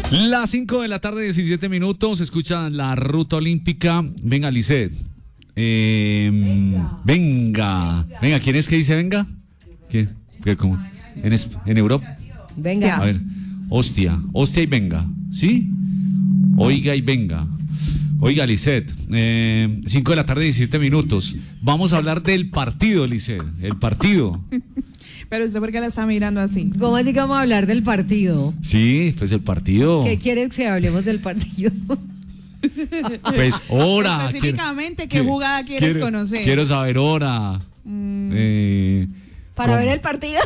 Las 5 de la tarde, 17 minutos. Escuchan la ruta olímpica. Venga, Lisset. Venga. ¿Quién es que dice venga? ¿Quién? ¿Cómo? ¿En Europa? Venga. A ver. Hostia y venga. ¿Sí? Oiga y venga. Oiga, Lisset. 5 de la tarde, 17 minutos. Vamos a hablar del partido, Lisset. El partido. Pero usted, ¿por qué la está mirando así? ¿Cómo así que vamos a hablar del partido? Sí, pues el partido. ¿Qué quieres que hablemos del partido? Pues hora. Específicamente, ¿qué jugada quieres conocer? Quiero saber hora. Para ver el partido.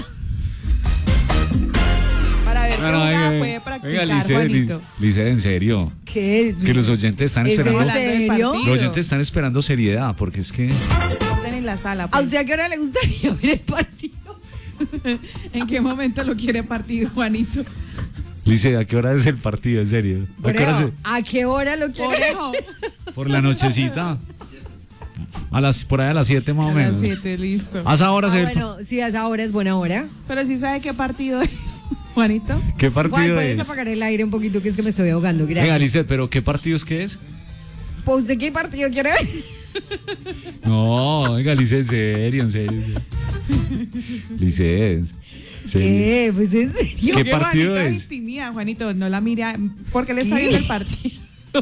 Para ver qué jugada puede practicar, Juanito. Lisset, en serio. ¿Qué? Que los oyentes están esperando. ¿En serio? Los oyentes están esperando seriedad, porque es que. Estén en la sala. ¿A usted a qué hora le gustaría ver el partido? ¿En qué momento lo quiere partir, Juanito? Lisset, ¿a qué hora es el partido? En serio. ¿A qué hora lo quiere? Por la nochecita. Por ahí a las 7 más o menos. A las 7, listo. A esa hora bueno, sí, a esa hora es buena hora. Pero sí sabe qué partido es, Juanito. ¿Qué partido ¿Puedes es? apagar el aire un poquito, que es que me estoy ahogando? Gracias. Venga, Lisset, ¿pero qué partido es que es? Pues, ¿de qué partido quiere ver? No, venga, Lisset, en serio. Lisset. ¿Qué? Pues en serio. ¿Qué partido Juanito es? Intimida, Juanito, no la mira porque le está viendo el partido.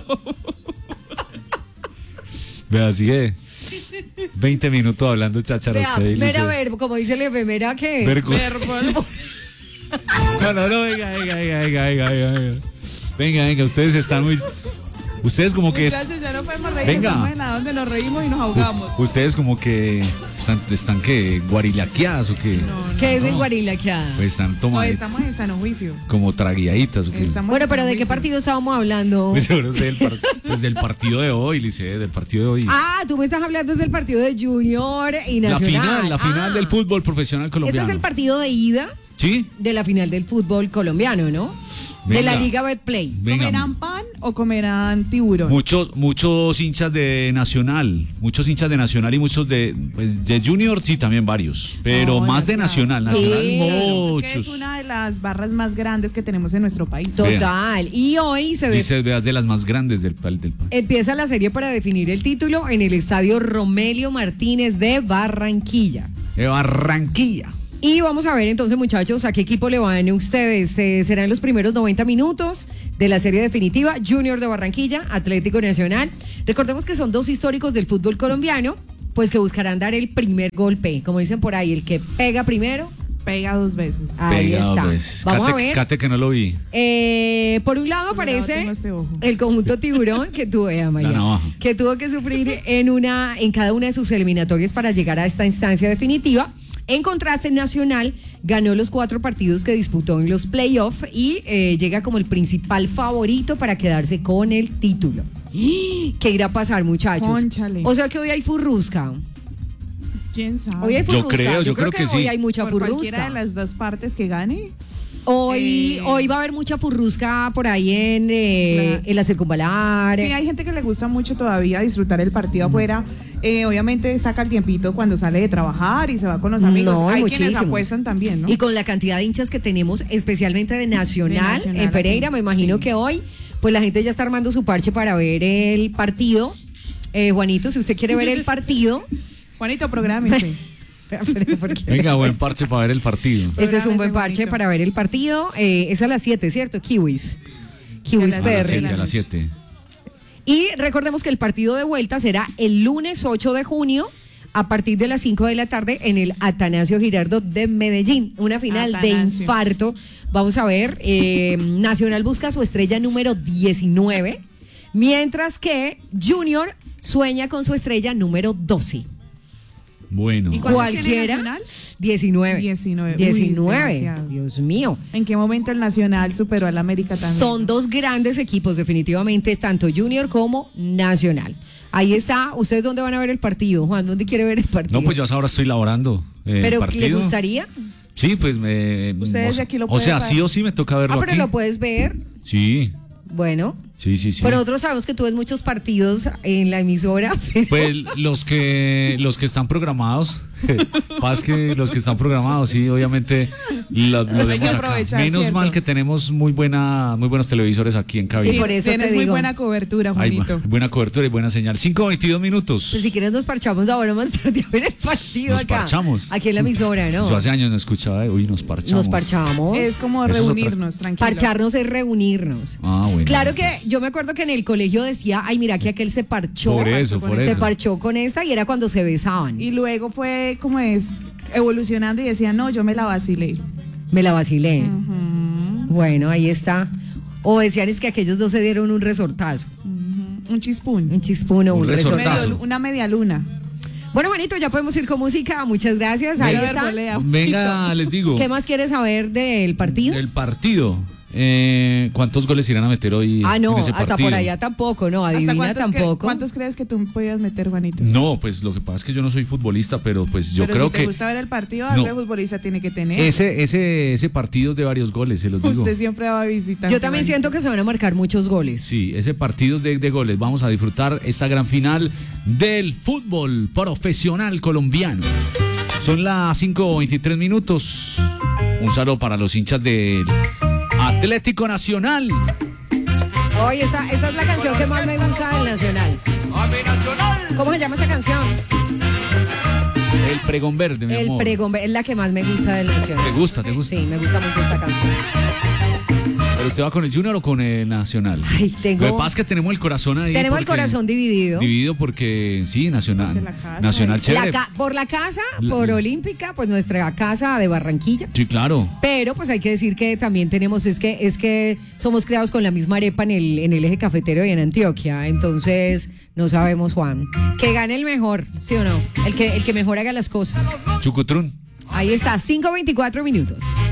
Vea, sigue 20 minutos hablando chácharas. Vea, a ver, como dice el efemera, ¿qué? No, venga, ustedes están muy... Ustedes como que... Ya no podemos reír, venga. estamos en la donde nos reímos y nos ahogamos. Ustedes como que están que guarilaqueadas o que... ¿Qué es en guarilaqueada? Pues están No, tomando... estamos en sano juicio. Como traguiaditas o que... Bueno, pero ¿de qué partido estábamos hablando? Pues yo no sé, pues del partido de hoy, Lisset, del partido de hoy. Ah, tú me estás hablando del partido de Junior y Nacional. La final del fútbol profesional colombiano. Este es el partido de ida. ¿Sí? De la final del fútbol colombiano, ¿no? Venga. De la Liga Betplay. ¿Comerán pan o comerán tiburón? Muchos hinchas de Nacional, y muchos de Junior, sí, también varios, pero No, más de Nacional, muchos. Es que es una de las barras más grandes que tenemos en nuestro país. Total. Y hoy se Dice, veas, de las más grandes del país. Empieza la serie para definir el título en el estadio Romelio Martínez de Barranquilla. Y vamos a ver entonces, muchachos, a qué equipo le van ustedes. Serán los primeros 90 minutos de la serie definitiva. Junior de Barranquilla, Atlético Nacional. Recordemos que son dos históricos del fútbol colombiano, pues que buscarán dar el primer golpe. Como dicen por ahí, el que pega primero pega dos veces. Ahí está. Vamos a ver. Cate que no lo vi. Por un lado aparece el conjunto tiburón que tuvo que sufrir en cada una de sus eliminatorias para llegar a esta instancia definitiva. En contraste, Nacional ganó los 4 partidos que disputó en los playoffs y llega como el principal favorito para quedarse con el título. ¿Qué irá a pasar, muchachos? Cónchale. O sea que hoy hay furrusca. ¿Quién sabe? Hoy hay furrusca. Yo creo que sí. Hoy hay mucha Por furrusca. cualquiera de las dos partes que gane. Hoy va a haber mucha furrusca por ahí en la circunvalar. Sí, hay gente que le gusta mucho todavía disfrutar el partido afuera. Obviamente saca el tiempito cuando sale de trabajar y se va con los amigos. No, hay muchísimos. quienes apuestan también, ¿no? Y con la cantidad de hinchas que tenemos, especialmente de Nacional en Pereira, aquí. me imagino que hoy, pues la gente ya está armando su parche para ver el partido. Juanito, si usted quiere ver el partido. Juanito, prográmese. Venga, buen parche para ver el partido. Ese es un buen parche para ver el partido. Es a las 7, ¿cierto? Kiwis PR. A las 7. Y recordemos que el partido de vuelta será el lunes 8 de junio a partir de las 5 de la tarde en el Atanasio Girardot de Medellín. Una final de infarto. Vamos a ver, Nacional busca su estrella número 19, mientras que Junior sueña con su estrella número 12. Bueno. ¿Y cualquiera? Nacional? 19. 19. Dios mío. ¿En qué momento el Nacional superó al América también? Son dos grandes equipos, definitivamente, tanto Junior como Nacional. Ahí está. ¿Ustedes dónde van a ver el partido, Juan? ¿Dónde quiere ver el partido? No, pues yo ahora estoy laborando. ¿Pero partido. le gustaría? Sí, pues Ustedes de aquí lo pueden ver. sí o sí me toca verlo pero aquí. lo puedes ver. Sí. Bueno. Sí. Pero nosotros sabemos que tú ves muchos partidos en la emisora. Pues los que están programados. Pasa que los que están programados, sí, obviamente lo vemos acá. Menos ¿cierto? mal que tenemos muy buenos televisores aquí en cabina. Sí, por eso tienes te muy digo. buena cobertura, Hay Juanito. buena cobertura y buena señal. 5:22 minutos. Pues si quieres nos parchamos ahora más tarde a ver el partido Nos acá. parchamos. Aquí en la emisora, ¿no? Yo hace años no escuchaba, uy, nos parchamos. Nos parchamos. Es como Eso es reunirnos, tranquilo. Parcharnos es reunirnos. Ah, bueno. Claro que yo me acuerdo que en el colegio decía, ay, mira que aquel se parchó. Por eso. Se parchó con esta y era cuando se besaban. Y luego fue como es evolucionando y decía, no, yo me la vacilé. Me la vacilé. Ujú, Bueno, ahí está. O decían es que aquellos dos se dieron un resortazo. ujú. Un chispún. Un chispuno, Un un resortazo. resortazo. Una media luna. Bueno, Juanito, ya podemos ir con música. Muchas gracias. Ahí A ver, está. volea. Venga, les digo. ¿Qué más quieres saber del partido? El partido. ¿Cuántos goles irán a meter hoy No, en ese hasta partido? por allá tampoco, no, ¿Hasta adivina tampoco. ¿Cuántos crees que tú podías meter, Juanito? No, pues lo que pasa es que yo no soy futbolista, pero pues yo Pero creo si te que gusta ver el partido, No. algo de futbolista tiene que tener. ese partido es de varios goles, se los digo. Usted siempre va a visitar. Yo también siento que se van a marcar muchos goles. Sí, ese partido es de goles. Vamos a disfrutar esta gran final del fútbol profesional colombiano. Son las 5:23 minutos. Un saludo para los hinchas del Atlético Nacional. Oye, esa es la canción que más me gusta del Nacional. ¿Cómo se llama esa canción? El pregón verde, mi El amor. pregón, es la que más me gusta del Nacional. ¿Te gusta? Sí, me gusta mucho esta canción. ¿Pero usted va con el Junior o con el Nacional? Ay, tengo- Lo que pasa es que tenemos el corazón ahí. Tenemos el porque- corazón dividido. Dividido porque, sí, Nacional. De la casa, Nacional chévere. Por la casa, La- por Olímpica, pues nuestra casa de Barranquilla. Sí, claro. Pero pues hay que decir que también tenemos, es que somos creados con la misma arepa en el eje cafetero y en Antioquia. Entonces, no sabemos, Juan. Que gane el mejor, ¿sí o no? El que mejor haga las cosas. Chucutrún. Ahí está, 5:24 minutos.